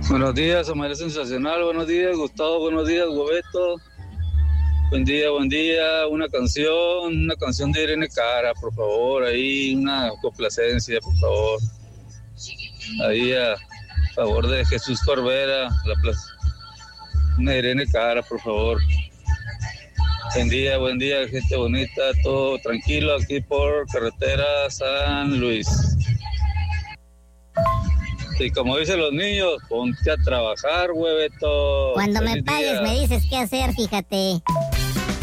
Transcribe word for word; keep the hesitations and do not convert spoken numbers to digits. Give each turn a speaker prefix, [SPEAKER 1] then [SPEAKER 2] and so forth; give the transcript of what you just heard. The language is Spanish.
[SPEAKER 1] Buenos días, Omar Sensacional. Buenos días, Gustavo. Buenos días, Hueveto. Buen día, buen día. Una canción, una canción de Irene Cara, por favor. Ahí, una complacencia, por favor. Ahí, a favor de Jesús Corbera, la plaza. Una Irene Cara, por favor. Buen día, buen día, gente bonita. Todo tranquilo aquí por carretera San Luis. Y como dicen los niños, ponte a trabajar, hueveto.
[SPEAKER 2] Cuando
[SPEAKER 1] Feliz
[SPEAKER 2] me pagues
[SPEAKER 1] día.
[SPEAKER 2] me dices qué hacer, fíjate.